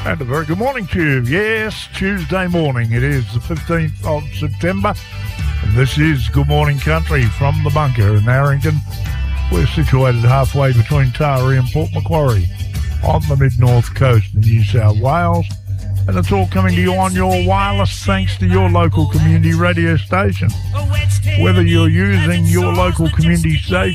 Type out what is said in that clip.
And a very good morning to you. Yes, Tuesday morning. It is the 15th of September. And this is Good Morning Country from the bunker in Arrington. We're situated halfway between Taree and Port Macquarie on the mid-north coast of New South Wales. And it's all coming to you on your wireless thanks to your local community radio station. Whether you're using your local community station